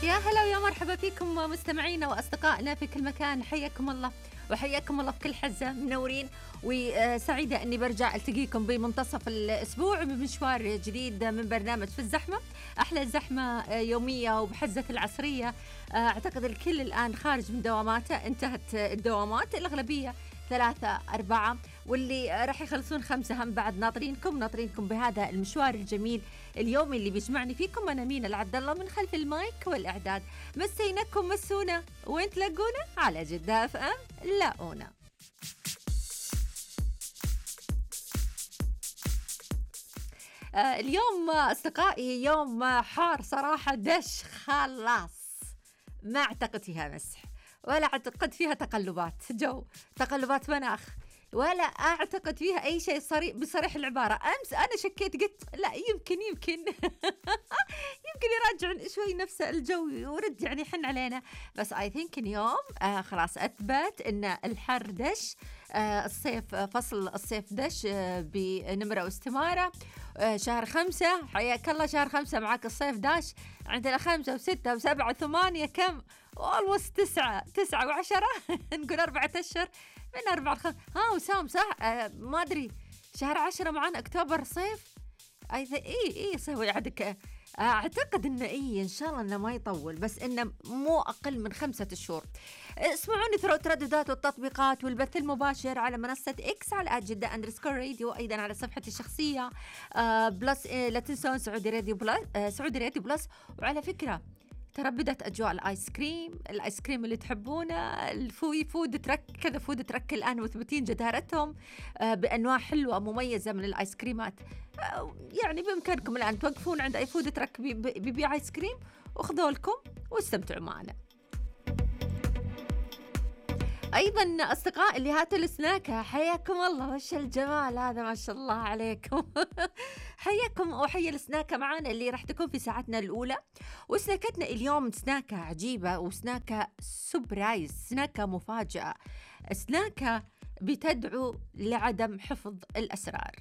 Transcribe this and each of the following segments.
يا هلا ويا مرحبا فيكم مستمعينا وأصدقائنا في كل مكان، حياكم الله وحياكم الله بكل حزة، منورين وسعيدة أني برجع ألتقيكم بمنتصف الأسبوع بمشوار جديد من برنامج في الزحمة. أحلى الزحمة يومية وبحزة العصرية. أعتقد الكل الآن خارج من دواماته، انتهت الدوامات، الأغلبية 3-4 واللي راح يخلصون 5 هم بعد. ناطرينكم بهذا المشوار الجميل اليومي اللي بيجمعني فيكم. أنا مينا العبد الله من خلف المايك والإعداد. مسيناكم مسونا وين تلاقونا؟ على جدة اف ام لاقونا. اليوم أصدقائي يوم حار صراحة، دش خلاص، ما أعتقد فيها مسح ولا أعتقد فيها تقلبات جو، تقلبات مناخ، ولا أعتقد فيها أي شيء بصريح العبارة. أمس أنا شكيت قلت لا يمكن يمكن يراجع شوي نفس الجو ورد يعني يحن علينا، بس I think اليوم خلاص أثبت إن الحر دش. الصيف، فصل الصيف دش بنمرة واستمارة. شهر 5 حياك الله، شهر 5 معاك الصيف داش. عندنا 5 و6 و7 و8 كم almost 9 و10 نقول 4 أشهر من 4 ل5. وسام صح، ما أدري شهر 10 معانا أكتوبر صيف. إيه سوي عندك. أعتقد إنه إن شاء الله إنه ما يطول، بس إنه مو أقل من 5 شهور. اسمعوني ترددات والتطبيقات والبث المباشر على منصة إكس على @جدة_راديو، أيضا على صفحتي الشخصية بلس. لا تنسون سعودي راديو بلس. وعلى فكرة ترى بدت أجواء الآيس كريم اللي تحبونه، فود ترك الآن مثبتين جدارتهم بأنواع حلوة مميزة من الآيس كريمات. يعني بإمكانكم الآن توقفون عند أي فود ترك بيبيع آيس كريم وخذوا لكم واستمتعوا معنا. أيضا أصدقاء اللي هاتوا السناكة، حياكم الله، وش الجمال هذا ما شاء الله عليكم. حياكم وحيا السناكة معانا اللي راح تكون في ساعتنا الأولى. وسناكتنا اليوم سناكة عجيبة وسناكة سبرايز، سناكة مفاجأة، سناكة بتدعو لعدم حفظ الأسرار.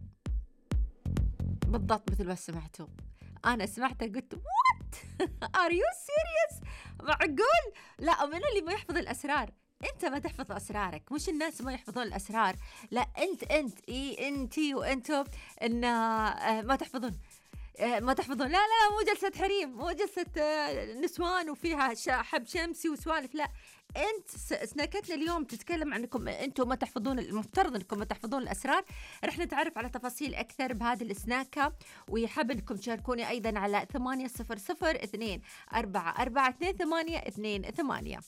بالضبط مثل ما سمعتوا، أنا سمعت قلت what are you serious؟ معقول؟ لا، من اللي ما يحفظ الأسرار؟ أنت ما تحفظ أسرارك، مش الناس ما يحفظون الأسرار، لا أنتي وأنتم إن ما تحفظون. لا مو جلسة حريم، مو جلسة نسوان وفيها حب شمسي وسوالف، لا. أنت سناكتنا اليوم تتكلم عنكم أنتم ما تحفظون، المفترض أنكم ما تحفظون الأسرار. رح نتعرف على تفاصيل أكثر بهذه السناكة، ويحب أنكم تشاركوني أيضا على 800-244-2828.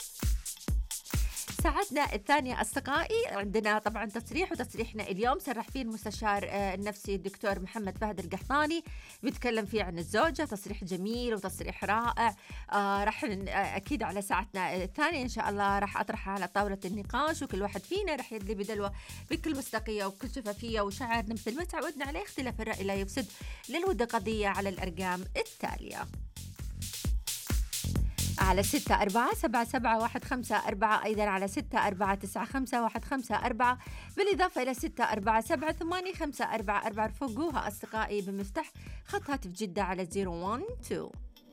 ساعتنا الثانية أصدقائي عندنا طبعا وتصريحنا اليوم سرح فيه المستشار النفسي الدكتور محمد فهد القحطاني، بيتكلم فيه عن الزوجة. تصريح جميل وتصريح رائع. راح أكيد على ساعتنا الثانية إن شاء الله راح أطرحها على طاولة النقاش، وكل واحد فينا راح يدلي بدلوه بكل مصداقية وبكل شفافية وشعارنا مثل ما تعودنا عليه. اختلاف الرأي لا يفسد، للود قضية، على الأرقام التالية: على 6477154، أيضا على 6495154، بالإضافة إلى 647785444. رفقوها أصدقائي بمفتاح خط هاتف جدة على 012.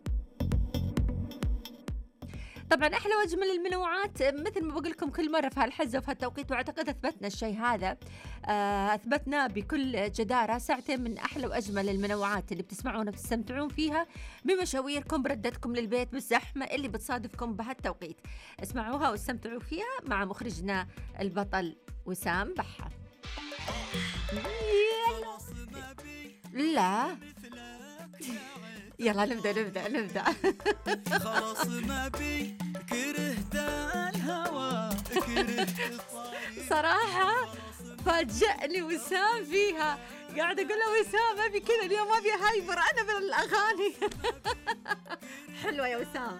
طبعا أحلى وأجمل المنوعات مثل ما بقول لكم كل مرة في هالحزة وفي هالتوقيت، وأعتقد أثبتنا الشيء هذا، أثبتنا بكل جدارة. ساعتين من أحلى وأجمل المنوعات اللي بتسمعونا بتستمتعون فيها بمشاويركم، بردتكم للبيت، بالزحمة اللي بتصادفكم بهالتوقيت. اسمعوها واستمتعوا فيها مع مخرجنا البطل وسام بحة. لا يلا نبدأ. خلاص ما بي كرهت الهوى، كرهت صراحة فاجأني وسام فيها، قاعدة أقول له وسام أبي كذا اليوم، أبي هايبر أنا من الأغاني. حلوة يا وسام.